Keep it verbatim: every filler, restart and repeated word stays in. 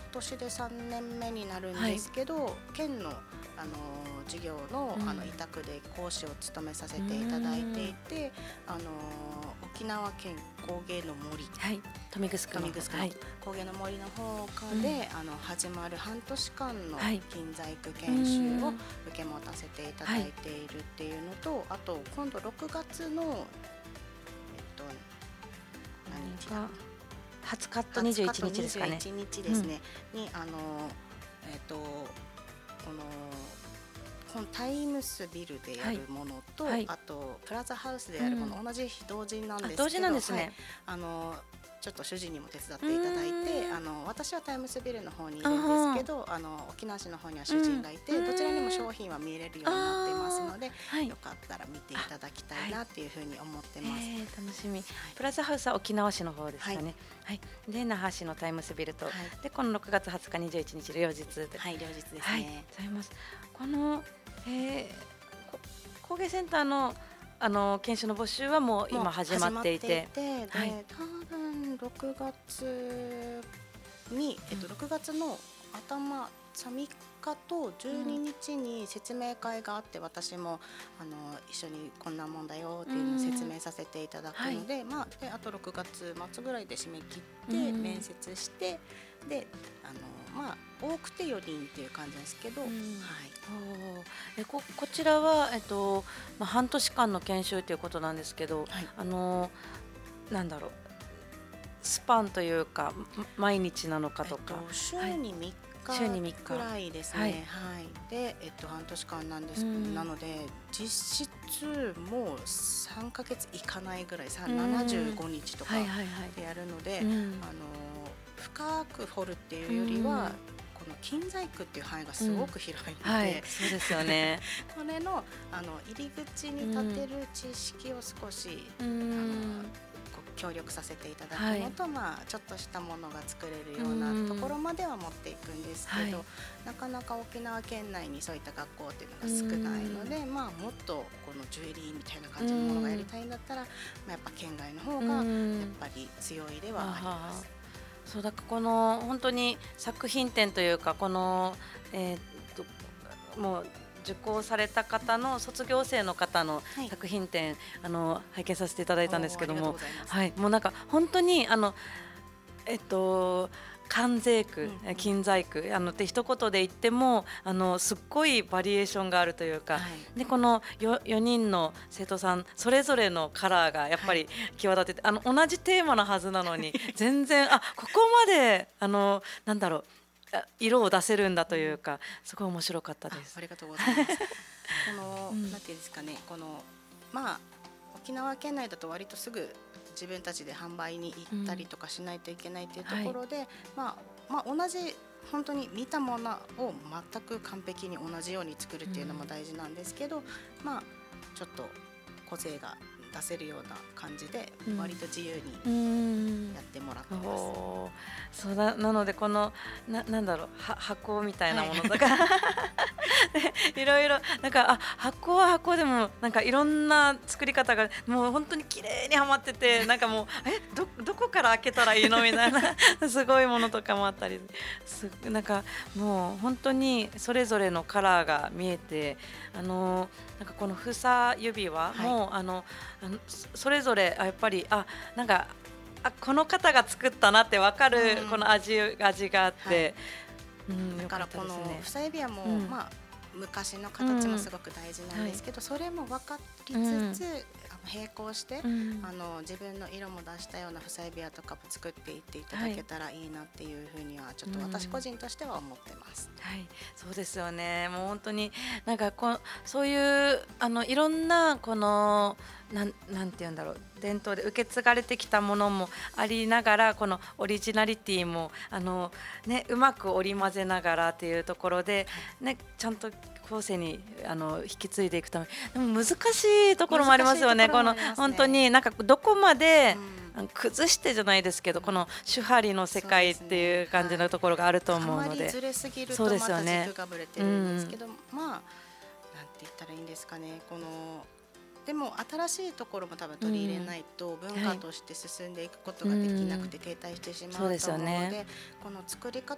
年でさんねんめになるんはいですけど、県の、あの授業の、 うんあの委託で講師を務めさせていただいていて、あの沖縄県工芸の森、 はい、豊見城の豊見城のはい工芸の森の方で、あの始まる半年間のはい金細工研修をうん受け持たせていただいているっていうのと、あと今度ろくがつのえっと何日だがはつかとにじゅういちにちですかね。 にじゅういちにちですね、にあのえっとこのこのタイムスビルでやるものと、 はいはいあとプラザハウスでやるもの、 うん同じ日同時なんですけど、 あ同時なんですねはい、あのちょっと主人にも手伝っていただいて、 うんあの私はタイムスビルの方にいるんですけど、あの沖縄市の方には主人がいて、 うんどちらにも商品は見れるようになっていますので、 はいよかったら見ていただきたいなっていうふうに思ってます。 えー、楽しみ。プラザハウスは沖縄市の方ですかね。はい。で那覇市のタイムスビルと、 はいでこのろくがつはつかにじゅういちにち両日で。 はい、両日ですね。 はい。ございます。この、えー、こ工芸センターのあの研修の募集はもうもう今始まっていて、 始まっていて、 はいで多分ろくがつに、えっと、ろくがつの頭みっかとじゅうににちに説明会があって、私もあの一緒にこんなもんだよっていうのを説明させていただくので、まあ、であとろくがつ末ぐらいで締め切ってうん面接して、であの、まあ、多くてよにんっていう感じですけど、 うんはい、 おーえここちらは、えっとまあ、半年間の研修ということなんですけど、 はいあのなんだろうスパンというかま毎日なのかとか、 えっと、週はいにみっか週にみっかくらいですね、 ははいいで、えっと、半年間なんです、 うんなので実質もうさんかげついかないぐらいさうんななじゅうごにちとかはいはいはいでやるので、 うんあの深く掘るっていうよりは、 うんこの金細工っていう範囲がすごく広いので、 はい、そうですよね。 これの、あの入り口に立てる知識を少し、 うあのんこう協力させていただくのと、まあ、ちょっとしたものが作れるようなところまでは持っていくんですけど、 はいなかなか沖縄県内にそういった学校っていうのが少ないので、まあ、もっとこのジュエリーみたいな感じのものがやりたいんだったら、まあ、やっぱ県外の方がやっぱり強いではあります。 そうだからこの本当に作品展というかこの、えーっともう受講された方の卒業生の方のはい作品展、あの拝見させていただいたんですけども、 おーありがとうございますはい、もうなんか本当にあのえっと関税区、 うんうん金細工あのって一言で言ってもあのすっごいバリエーションがあるというか、 はいでこの よ, よにんの生徒さんそれぞれのカラーがやっぱり際立ってて、あの同じテーマのはずなのに全然あここまであのなんだろうあ色を出せるんだというか、すごい面白かったです。 あありがとうございます。この、 うんなんていうんですかね、このまあ沖縄県内だと割とすぐ自分たちで販売に行ったりとかしないといけないというところで、まあまあ同じ本当に見たものを全く完璧に同じように作るっていうのも大事なんですけど、まあちょっと個性が出せるような感じでうん割と自由にうんやってもらってます。 おーそうだなのでこのななんだろうは箱みたいなものとか、でいろいろなんかあ箱は箱でもなんかいろんな作り方がもう本当に綺麗にはまってて、なんかもうえどどこから開けたらいいのみたいなすごいものとかもあったりすなんかもう本当にそれぞれのカラーが見えて、あのなんかこの房指輪も、あのあのそそれぞれあやっぱりあなんかあこの方が作ったなって分かるうんこの味味があって、うんだからよったこのですね房指輪も、 うんまあ昔の形もすごく大事なんですけど、それも分かりつつ、あの並行して、 うんあの自分の色も出したような房指輪とかも作っていっていただけたらいいなっていうふうにはちょっと私個人としては思ってます。 はい、そうですよね。もう本当になんかこうそういうあのいろんなこのなんなんて言うんだろう伝統で受け継がれてきたものもありながら、このオリジナリティもあのねうまく織り交ぜながらっていうところでねちゃんと後世にあの引き継いでいくため、でも難しいところもありますよね。この難しいところもありますね本当になんかどこまで、 うんあの崩してじゃないですけど、この手張りの世界っていう感じのところがあると思うので、 あまりずれすぎるとそうでまたすよね軸がぶれてるんですけど、まあなんて言ったらいいんですかね、このでも新しいところも多分取り入れないと文化として進んでいくことができなくて停滞してしまうと思うので、 そうですよねこの作り方